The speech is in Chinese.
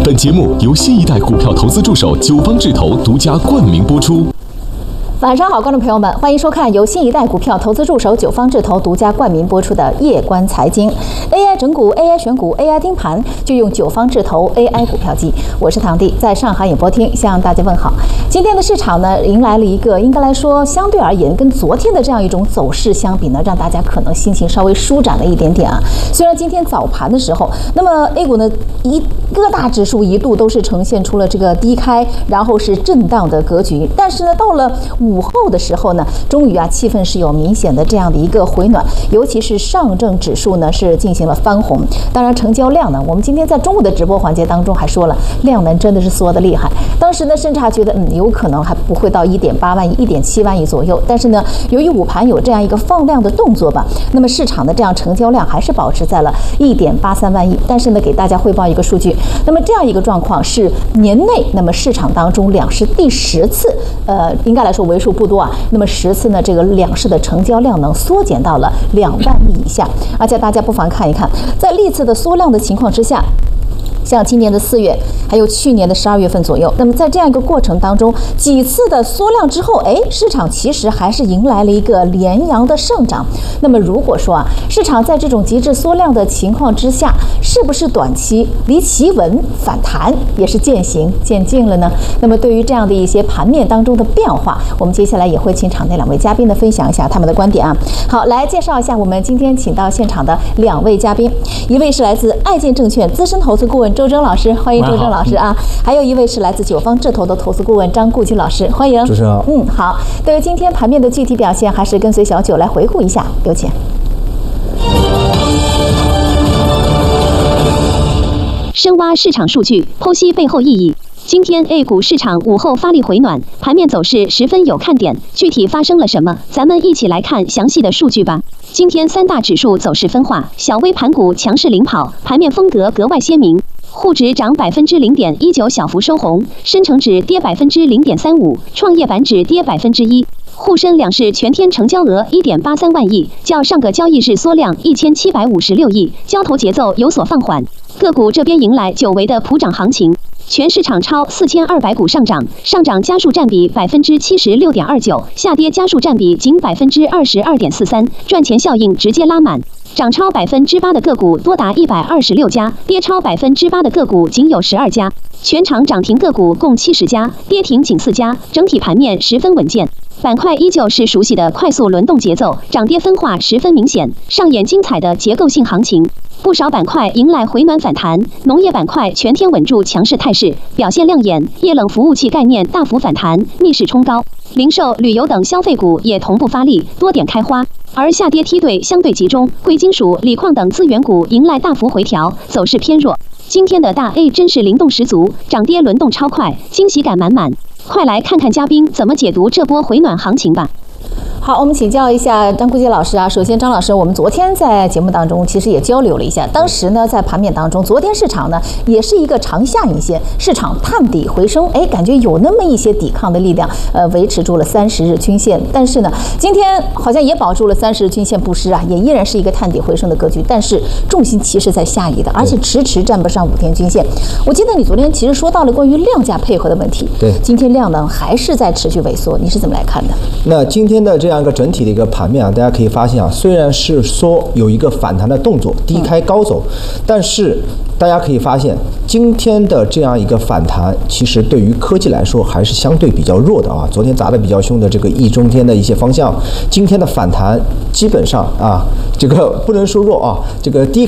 本节目由新一代股票投资助手九方智投独家冠名播出。 晚上好，观众朋友们，欢迎收看由新一代股票投资助手九方智投独家冠名播出的夜观财经 AI 整股、AI 选股、AI 盯盘，就用九方智投 AI 股票机。我是唐弟，在上海演播厅向大家问好。今天的市场呢，迎来了一个应该来说相对而言跟昨天的这样一种走势相比呢，让大家可能心情稍微舒展了一点点啊。虽然今天早盘的时候，那么 A 股呢各大指数一度都是呈现出了这个低开，然后是震荡的格局，但是呢，到了午后的时候呢，终于气氛是有明显的这样的一个回暖，尤其是上证指数呢是进行了翻红。当然，成交量呢，我们今天在中午的直播环节当中还说了，量能真的是缩得厉害。当时呢，甚至还觉得有可能还不会到1.8万亿、1.7万亿左右。但是呢，由于午盘有这样一个放量的动作吧，那么市场的这样成交量还是保持在了1.83万亿。但是呢，给大家汇报一个数据，那么这样一个状况是年内，那么市场当中两市第10次，应该来说为数不多啊。那么10次呢，这个两市的成交量能缩减到了2万亿以下。而且大家不妨看一看，在历次的缩量的情况之下，像今年的4月，还有去年的12月份左右，那么在这样一个过程当中，几次的缩量之后，市场其实还是迎来了一个连阳的上涨。那么如果说市场在这种极致缩量的情况之下，是不是短期离企稳反弹也是渐行渐近了呢？那么对于这样的一些盘面当中的变化，我们接下来也会请场内2位嘉宾呢分享一下他们的观点啊。好，来介绍一下我们今天请到现场的2位嘉宾，一位是来自爱建证券资深投资顾问周征老师，欢迎周征老师啊。还有一位是来自九方智投的投资顾问张顾军老师，欢迎。 主持人好。 好。对于今天盘面的具体表现，还是跟随小九来回顾一下，有请。 深挖市场数据，剖析背后意义。今天 A 股市场午后发力回暖，盘面走势十分有看点。具体发生了什么？咱们一起来看详细的数据吧。今天3大指数走势分化，小微盘股强势领跑，盘面风格格外鲜明。沪指涨0.19%，小幅收红；深成指跌0.35%，创业板指跌1%。沪深两市全天成交额1.83万亿，较上个交易日缩量1756亿，交投节奏有所放缓。个股这边迎来久违的普涨行情。全市场超4200股上涨，上涨家数占比76.29%，下跌家数占比仅22.43%，赚钱效应直接拉满。涨超8%的个股多达126家，跌超8%的个股仅有12家。全场涨停个股共70家，跌停仅4家，整体盘面十分稳健。板块依旧是熟悉的快速轮动节奏，涨跌分化十分明显，上演精彩的结构性行情。不少板块迎来回暖反弹，农业板块全天稳住强势态势，表现亮眼。液冷服务器概念大幅反弹，逆势冲高。零售、旅游等消费股也同步发力，多点开花。而下跌梯队相对集中，贵金属、锂矿等资源股迎来大幅回调，走势偏弱。今天的大 A 真是灵动十足，涨跌轮动超快，惊喜感满满。快来看看嘉宾怎么解读这波回暖行情吧。 好，我们请教一下张顾军老师啊。首先，张老师，我们昨天在节目当中其实也交流了一下，当时呢在盘面当中，昨天市场呢也是一个长下影线，市场探底回升，感觉有那么一些抵抗的力量，维持住了30日均线。但是呢，今天好像也保住了30日均线不失啊，也依然是一个探底回升的格局，但是重心其实在下移的，而且迟迟站不上5天均线。我记得你昨天其实说到了关于量价配合的问题， 对， 今天量能还是在持续萎缩，你是怎么来看的？ 那今天的这样一个整体的一个盘面啊，大家可以发现啊，虽然是说有一个反弹的动作，低开高走，但是大家可以发现今天的这样一个反弹，其实对于科技来说还是相对比较弱的啊。昨天砸得比较凶的这个易中天的一些方向，今天的反弹基本上啊，这个不能说弱啊，这个低